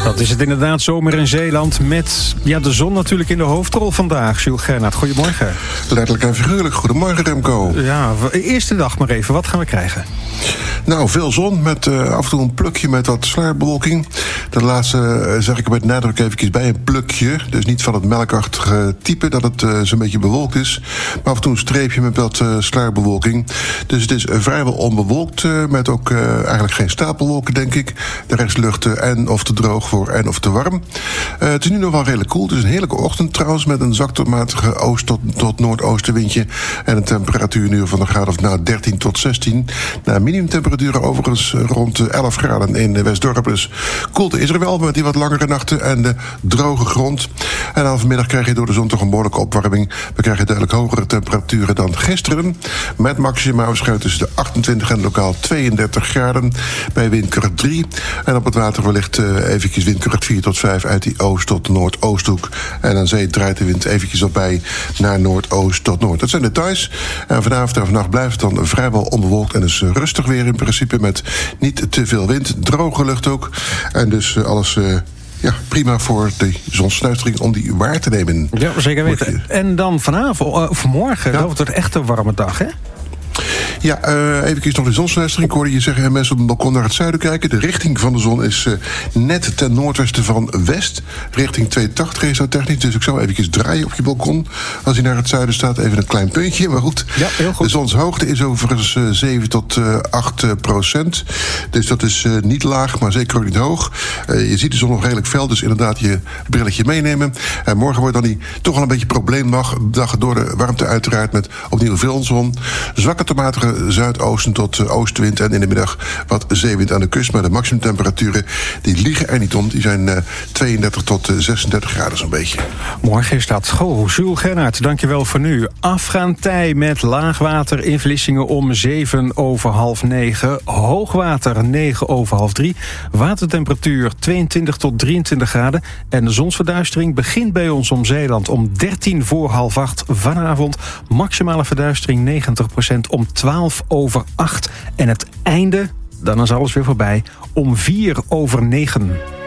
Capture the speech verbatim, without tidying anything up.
Dat is het inderdaad, zomer in Zeeland met ja, de zon natuurlijk in de hoofdrol vandaag. Jules Gernaert, goedemorgen. Letterlijk en figuurlijk, goedemorgen Remco. Ja, eerste dag maar even, wat gaan we krijgen? Nou, veel zon met uh, af en toe een plukje met wat sluierbewolking. De laatste uh, zeg ik met nadruk eventjes bij een plukje. Dus niet van het melkachtige type dat het uh, zo'n beetje bewolkt is. Maar af en toe een streepje met wat uh, sluierbewolking. Dus het is uh, vrijwel onbewolkt uh, met ook uh, eigenlijk geen stapelwolken, denk ik. De rest lucht uh, en of te droog voor en of te warm. Uh, het is nu nog wel redelijk koel. Het is een heerlijke ochtend trouwens met een zaktomatige oost- tot, tot noordoostenwindje. En een temperatuur nu van een graad of nou dertien tot zestien. Nou, minimumtemperaturen overigens rond elf graden in Westdorp. Dus koelte is er wel met die wat langere nachten en de droge grond. En dan vanmiddag krijg je door de zon toch een behoorlijke opwarming. We krijgen duidelijk hogere temperaturen dan gisteren. Met maxima verschuiven tussen de achtentwintig en lokaal tweeëndertig graden bij windkracht drie. En op het water wellicht uh, eventjes windkracht vier tot vijf uit die oost tot de noordoosthoek. En aan zee draait de wind eventjes op bij naar noordoost tot noord. Dat zijn details. En vanavond en vannacht blijft het dan vrijwel onbewolkt en is rustig weer in principe met niet te veel wind. Droge lucht ook. En dus uh, alles uh, ja, prima voor de zonsluistering om die waar te nemen. Ja, zeker weten. En dan vanavond, uh, vanmorgen, ja. Dat wordt echt een warme dag, hè? Ja, uh, even nog de zonsluistering. Ik hoorde je zeggen, mensen op het balkon naar het zuiden kijken. De richting van de zon is uh, net ten noordwesten van west. Richting tweehonderdtachtig is dat technisch. Dus ik zou even draaien op je balkon. Als hij naar het zuiden staat, even een klein puntje. Maar goed, ja, heel goed. De zonshoogte is overigens uh, zeven tot acht procent. Dus dat is uh, niet laag, maar zeker ook niet hoog. Uh, je ziet de zon nog redelijk fel, dus inderdaad je brilletje meenemen. En morgen wordt dan die toch wel een beetje probleemdag door de warmte uiteraard met opnieuw veel zon. Zwakke tot matige zuidoosten tot uh, oostenwind en in de middag wat zeewind aan de kust. Maar de maximumtemperaturen die liegen er niet om. Die zijn uh, tweeëndertig tot zesendertig graden zo'n beetje. Morgen is dat. Goh, Jules Gernaert, dankjewel voor nu. Afgaantij met laagwater in Vlissingen om zeven over half negen. Hoogwater negen over half drie. Watertemperatuur tweeëntwintig tot drieëntwintig graden. En de zonsverduistering begint bij ons om Zeeland om dertien voor half acht vanavond. Maximale verduistering negentig procent om twaalf over acht. En het einde, dan is alles weer voorbij, om vier over negen.